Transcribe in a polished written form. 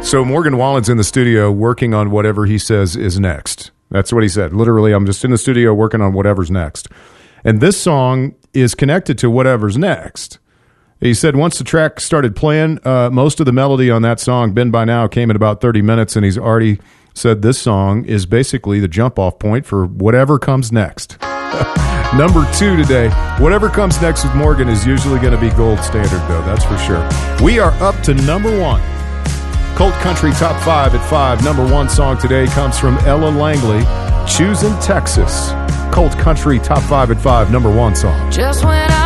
So Morgan Wallen's in the studio working on whatever he says is next. That's what he said. Literally, I'm just in the studio working on whatever's next. And this song is connected to whatever's next. He said once the track started playing, most of the melody on that song, Been By Now, came in about 30 minutes, and he's already said this song is basically the jump-off point for whatever comes next. Number 2 today. Whatever comes next with Morgan is usually going to be gold standard, though, that's for sure. We are up to number 1. Colt Country Top 5 at 5. Number 1 song today comes from Ella Langley, Choosing Texas. Colt Country Top 5 at 5, number 1 song. Just when I